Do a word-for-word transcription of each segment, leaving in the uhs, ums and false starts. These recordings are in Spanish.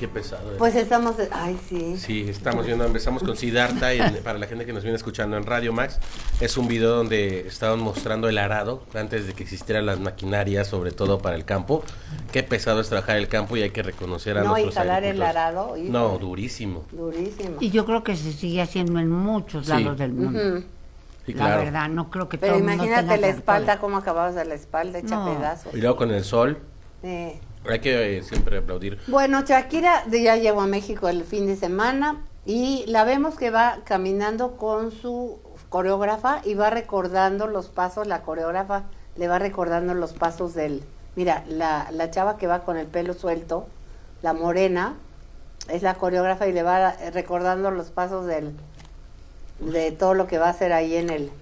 qué pesado. ¿eh? Pues estamos, ay sí. Sí, estamos viendo, empezamos con Siddhartha, y para la gente que nos viene escuchando en Radio Max, es un video donde estaban mostrando el arado, antes de que existieran las maquinarias, sobre todo para el campo. Qué pesado es trabajar el campo y hay que reconocer a no, nuestros y jalar el arado. Híjole. No, durísimo. Durísimo. Y yo creo que se sigue haciendo en muchos Sí. lados del mundo. Uh-huh. Sí, la claro. verdad, no creo que Pero todo el mundo imagínate tenga la espalda, tractores. cómo acababas de la espalda, hecha No. pedazos. Y luego con el sol, Eh. hay que eh, siempre aplaudir. Bueno, Shakira de- ya llegó a México el fin de semana y la vemos que va caminando con su coreógrafa y va recordando los pasos, la coreógrafa le va recordando los pasos del... Mira, la, la chava que va con el pelo suelto, la morena, es la coreógrafa y le va recordando los pasos del de todo lo que va a hacer ahí en el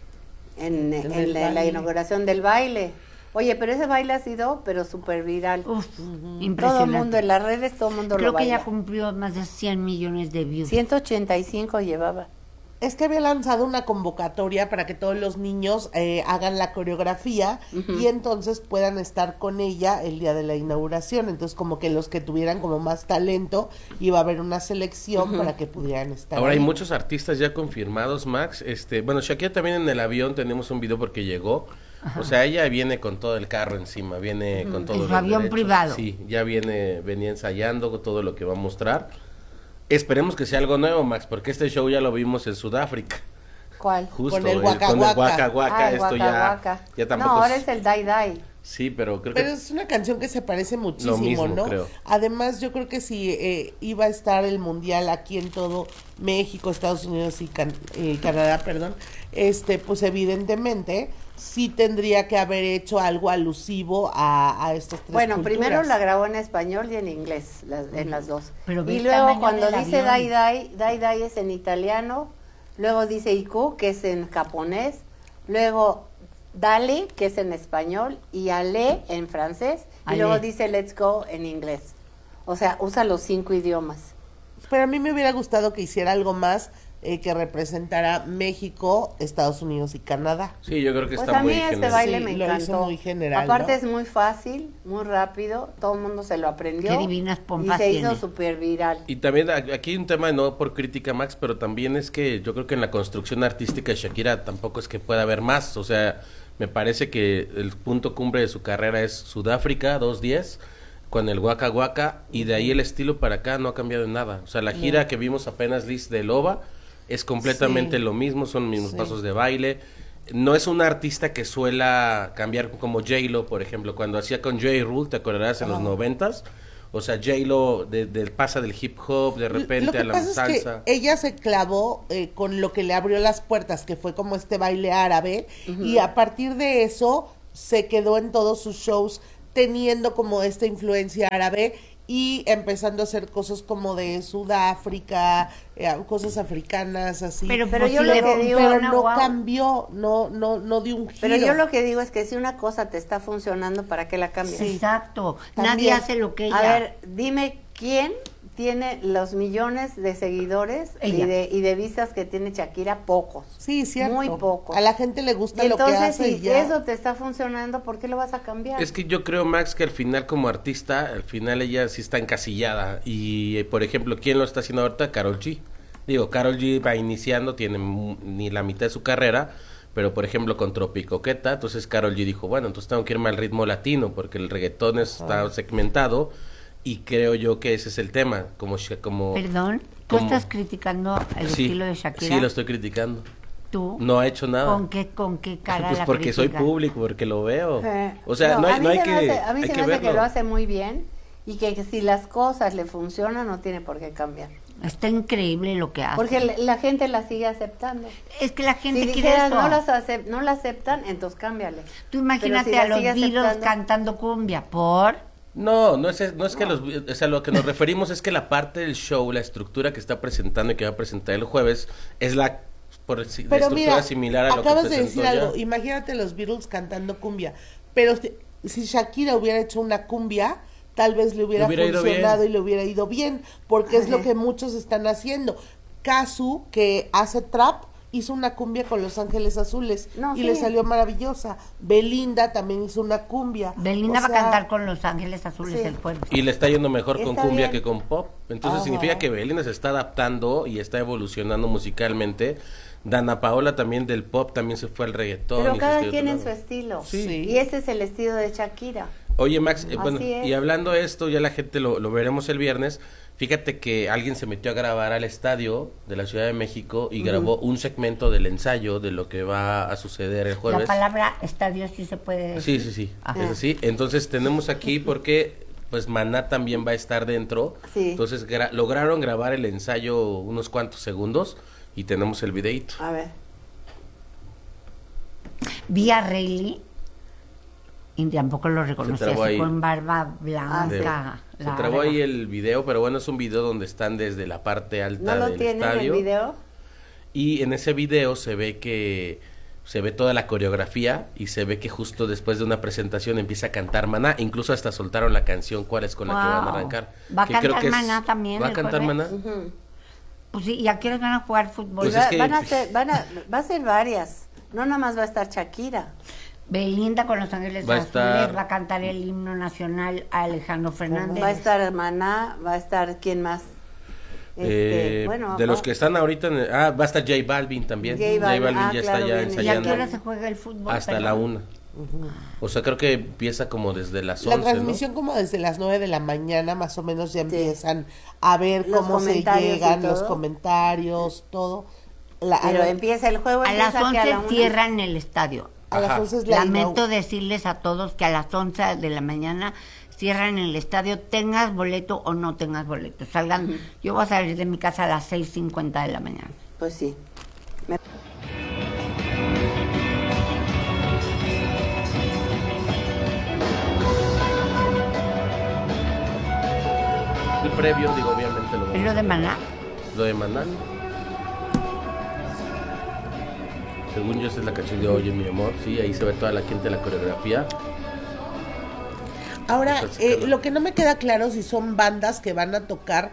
en, en, el la, la baile. inauguración del baile. Oye, pero ese baile ha sido pero súper viral. Uf, Todo el impresionante. mundo en las redes, todo el mundo Creo lo que baila. ya cumplió más de cien millones de views. ciento ochenta y cinco llevaba. Es que había lanzado una convocatoria para que todos los niños eh, hagan la coreografía Ujú. y entonces puedan estar con ella el día de la inauguración. Entonces como que los que tuvieran como más talento iba a haber una selección Ujú. para que pudieran estar Ahora hay ahí. muchos artistas ya confirmados, Max. Este, bueno, Shakira también en el avión tenemos un video porque llegó. Ajá. O sea, ella viene con todo el carro encima, viene con todo En su avión privado. Sí, ya viene, venía ensayando con todo lo que va a mostrar. Esperemos que sea algo nuevo, Max, porque este show ya lo vimos en Sudáfrica. ¿Cuál? Justo, Con el eh, Waka con el Waka. Waka Waka, Ah, el esto Waka ya, Waka. ya tampoco No, ahora es- es el Dai Dai. Sí, pero creo Pero que es una canción que se parece muchísimo, mismo, ¿no? creo. Además, yo creo que si eh, iba a estar el mundial aquí en todo México, Estados Unidos y Can- eh, Canadá, perdón, este, pues evidentemente sí tendría que haber hecho algo alusivo a, a estas tres Bueno, culturas. primero la grabó en español y en inglés, las- en las dos. Pero ve y el luego tamaño cuando del dice avión. Dai Dai, Dai Dai es en italiano, luego dice Iku, que es en japonés, luego Dale, que es en español, y Ale en francés, y Ale. luego dice Let's Go en inglés. O sea, usa los cinco idiomas. Pero a mí me hubiera gustado que hiciera algo más eh, que representara México, Estados Unidos y Canadá. sí, yo creo que Pues está a muy mí este general. baile Sí, me lo hizo encantó. muy general, Aparte ¿no? es muy fácil, muy rápido, todo el mundo se lo aprendió. Qué divinas pompas y se hizo tiene. súper viral. Y también a- aquí hay un tema, no por crítica, Max, pero también es que yo creo que en la construcción artística de Shakira tampoco es que pueda haber más. O sea, me parece que el punto cumbre de su carrera es Sudáfrica, dos diez, con el Waka Waka, y de ahí el estilo para acá no ha cambiado en nada. O sea, la gira que vimos apenas, Liz, de Loba, es completamente Sí. lo mismo, son los mismos Sí. pasos de baile. No es una artista que suela cambiar como J-Lo, por ejemplo, cuando hacía con J. Rule, ¿te acordarás? En los Ajá. noventas. O sea, J-Lo de, de- pasa del hip hop de repente Lo que a la pasa salsa. es que ella se clavó eh, con lo que le abrió las puertas, que fue como este baile árabe, y a partir de eso se quedó en todos sus shows teniendo como esta influencia árabe y empezando a hacer cosas como de Sudáfrica, eh, cosas africanas, así. Pero- Pero yo Sí, lo pero- que digo, pero no, no guau. cambió, no, no, no dio un giro. Pero yo lo que digo es que si una cosa te está funcionando, ¿para qué la cambias? Sí. Exacto. También. Nadie hace lo que ella. A ver, dime quién tiene los millones de seguidores y Ella. de, y de vistas que tiene Shakira, pocos. Sí, cierto. Muy poco. A la gente le Y gusta lo que entonces, hace y si ya. eso te está funcionando, ¿por qué lo vas a cambiar? Es que yo creo, Max, que al final como artista, al final ella sí está encasillada. Y, eh, por ejemplo, ¿quién lo está haciendo ahorita? Karol G. Digo, Karol G va iniciando, tiene mu- ni la mitad de su carrera, pero por ejemplo con Tropicoqueta, entonces Karol G dijo, bueno, entonces tengo que irme al ritmo latino, porque el reggaetón está segmentado, y creo yo que ese es el tema, como... Sha- como Perdón, ¿tú como- estás criticando el Sí, estilo de Shakira? sí, lo estoy criticando. ¿Tú? No ha hecho nada. ¿Con qué, con qué cara Pues la porque soy criticas? público, porque lo veo. Eh, O sea, no, hay, a mí no hay se que, me hace, a mí hay se que me hace que verlo. lo hace muy bien y que, que si las cosas le funcionan no tiene por qué cambiar. Está increíble lo que hace. Porque la, la gente la sigue aceptando. es que la gente Si quiere dijeras eso. no, las acep- no la aceptan, entonces cámbiale. Tú imagínate Pero si a la los sigue Beatles aceptando- cantando cumbia. ¿Por? No, no es, no es que los, o sea, lo que nos referimos es que la parte del show, la estructura que está presentando y que va a presentar el jueves, es la, por, si- de Pero estructura mira, similar a lo que acabas de presentó decir ya. algo, imagínate los Beatles cantando cumbia, pero si, si Shakira hubiera hecho una cumbia, tal vez le hubiera, Le hubiera ido funcionado bien. y le hubiera ido bien, porque es lo Ajá. que muchos están haciendo. Kazu, que hace trap, hizo una cumbia con Los Ángeles Azules No, y sí. le salió maravillosa. Belinda también hizo una cumbia. Belinda O va sea, a cantar con Los Ángeles Azules sí. el jueves. Y le está yendo mejor con Está cumbia bien. que con pop. Entonces Ajá. significa que Belinda se está adaptando y está evolucionando musicalmente. Dana Paola también del pop también se fue al reggaetón. y Pero se cada está quien de en otro su lado. estilo. Sí. Y ese es el estilo de Shakira. Oye, Max, eh, Así bueno, es. y hablando de esto, ya la gente lo, lo veremos el viernes. Fíjate que alguien se metió a grabar al estadio de la Ciudad de México y grabó un segmento del ensayo de lo que va a suceder el La jueves. palabra estadio sí se puede Sí, decir. sí, sí, Ah. es así. Entonces tenemos aquí porque pues Maná también va a estar dentro. Sí. Entonces gra- lograron grabar el ensayo unos cuantos segundos y tenemos el videito. A ver. Vi a Rayleigh y tampoco lo reconocí, trabó así ahí. con barba Ah, blanca. Se larga. trabó ahí el video, pero bueno, es un video donde están desde la parte alta ¿No lo del tienen el estadio. video? Y en ese video se ve que se ve toda la coreografía y se ve que justo después de una presentación empieza a cantar Maná, incluso hasta soltaron la canción cuál es con la que van a Wow. arrancar. ¿Va a que creo cantar que es- Maná también ¿Va a el cantar jueves? Maná? Ujú. Pues sí, ¿y a qué horas van a jugar fútbol? Pues Va- es que- van a ser, van a, va a ser varias. No nada más va a estar Shakira. Belinda con Los Ángeles Va a Azules estar- va a cantar el himno nacional a Alejandro Fernández. Va a estar Maná, va a estar ¿quién más? Este, Eh, bueno, de va- los que están ahorita, en el- ah, va a estar J Balvin también. J Balvin, ah, ya claro, está ya viene. ¿Y a ensayando qué hora se juega el fútbol? hasta Perdón. la una. O sea, creo que empieza como desde las La once, transmisión como desde las nueve de la mañana más o menos ya Sí. empiezan a ver Los cómo se comentarios y llegan los todo. comentarios, todo. La- Pero a, empieza el juego. A las empieza que a once la una. cierran el estadio. a las Ajá. once es la Lamento inau- decirles a todos que a las once de la mañana cierran el estadio, tengas boleto o no tengas boleto. Salgan, yo voy a salir de mi casa a las seis cincuenta de la mañana. Pues sí. Me- El previo, digo, obviamente lo ¿Es vamos lo a de ver. Maná? Lo de Maná. Según yo, esa es la canción de Oye, mi amor. Sí, ahí se ve toda la gente de la coreografía. Ahora, Entonces, eh, claro. lo que no me queda claro si son bandas que van a tocar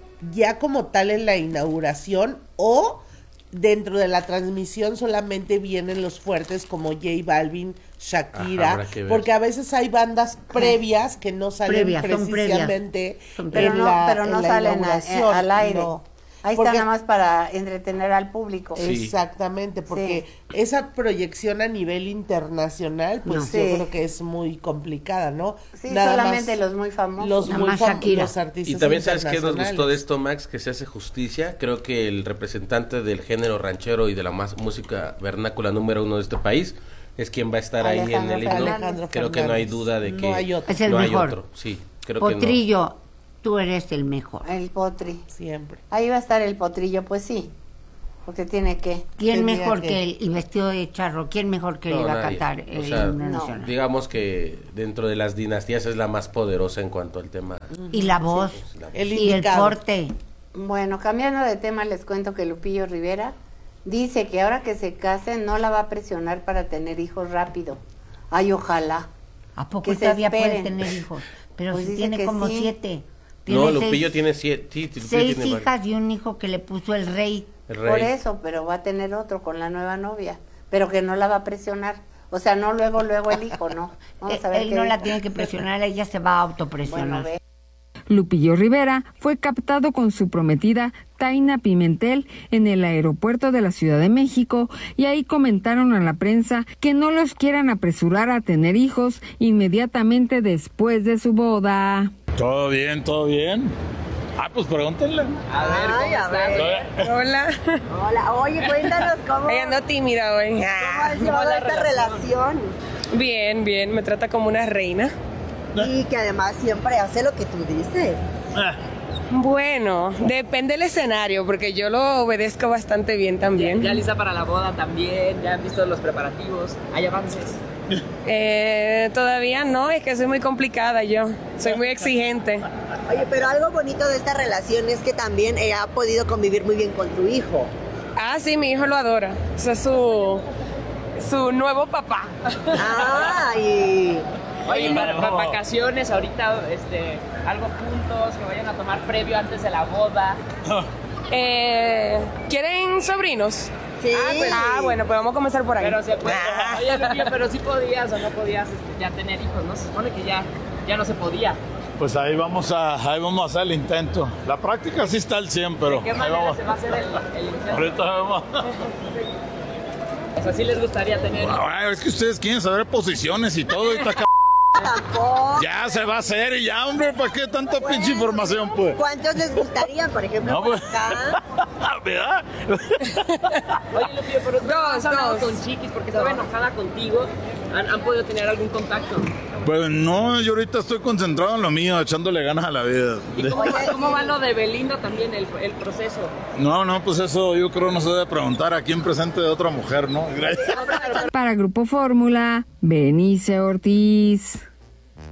ya como tal en la inauguración o dentro de la transmisión solamente vienen los fuertes como J Balvin, Shakira, Ajá, habrá que ver. porque a veces hay bandas previas que no salen Previas, son previas. precisamente Son Pero en no, la, pero en no la salen a- inauguración, al aire. no. Ahí Porque- está nada más para entretener al público. Sí. Exactamente, porque Sí. esa proyección a nivel internacional, pues No. yo Sí. creo que es muy complicada, ¿no? Sí, Nada solamente más los muy famosos. los Nada muy más fam- Shakira. los artistas Y también, ¿sabes qué nos gustó de internacionales. esto, Max? Que se hace justicia. Creo que el representante del género ranchero y de la más música vernácula número uno de este país es quien va a estar ahí en Alejandro el himno. Fernández. Alejandro Creo que no hay Fernández. duda de No que hay otro. Es el no mejor. hay otro. Sí, creo que no. Potrillo, tú eres el mejor. El potri. Siempre. Ahí va a estar el potrillo, pues sí. Porque tiene que. ¿Quién Tendría mejor que- que él? Y vestido de charro, ¿quién mejor que él No, iba a nadie. cantar O el sea, himno no. nacional? Digamos que dentro de las dinastías es la más poderosa en cuanto al tema. Y la voz, pues, la- El y el indicado. porte. Bueno, cambiando de tema, les cuento que Lupillo Rivera dice que ahora que se casen no la va a presionar para tener hijos rápido. Ay, ojalá. ¿A poco Que se todavía puede esperen. tener hijos? Pero Pues si dice tiene que como sí. siete. No, Tiene Lupillo seis- tiene siete. Sí, Lupillo seis tiene hijas y un hijo que le puso el rey. el Por rey. eso, pero va a tener otro con la nueva novia. Pero que no la va a presionar. O sea, no luego, luego el hijo, no. Vamos a ver Eh, Él qué no la dice. tiene que presionar, ella se va a autopresionar. Bueno, ve. Lupillo Rivera fue captado con su prometida Taina Pimentel en el aeropuerto de la Ciudad de México y ahí comentaron a la prensa que no los quieran apresurar a tener hijos inmediatamente después de su boda. Todo bien, todo bien. Ah, pues pregúntenle. Ay, a ver. Hola. Hola, oye, cuéntanos cómo, Ay, ando tímida hoy. cómo has llevado esta relación Bien, bien, me trata como una reina. y que además siempre hace lo que tú dices. Bueno, depende del escenario, porque yo lo obedezco bastante bien también. Ya lista para la boda también, ya han visto los preparativos, hay avances. Eh, todavía no, es que soy muy complicada yo, soy muy exigente. Oye, pero algo bonito de esta relación es que también eh, ha podido convivir muy bien con tu hijo. Ah, sí, mi hijo lo adora. Ese es su, su nuevo papá. Ay, Oye, para, para vacaciones ahorita, este, algo juntos, que vayan a tomar previo antes de la boda. Eh, ¿Quieren sobrinos? Sí. Ah, pues, ah, bueno, pues vamos a comenzar por ahí. Pero, se puede, oye, Lupillo, pero sí podías o no podías este, ya tener hijos, ¿no? Se supone que ya, ya no se podía. Pues ahí vamos a ahí vamos a hacer el intento. La práctica sí está al cien, pero ¿De qué ahí manera vamos. se va a hacer el, el intento? Ahorita vamos. O sea, sí les gustaría tener hijos. Ay, es que ustedes quieren saber posiciones y todo. Ahorita c... Tampoco. Ya se va a hacer y ya, hombre, ¿para qué tanta Bueno, pinche información, pues? ¿Cuántos les gustaría, por ejemplo, No, por pues. acá? ¿Verdad? Oye, Lupillo, pero tú Dos, has hablado dos. con Chiquis porque estaba enojada contigo. ¿Han, han podido tener algún contacto? Pues no, yo ahorita estoy concentrado en lo mío, echándole ganas a la vida. ¿Y cómo, va, cómo va lo de Belinda también, el, el proceso? No, no, pues eso yo creo no se debe preguntar aquí en presente de otra mujer, ¿no? Gracias. Para Grupo Fórmula, Benice Ortiz.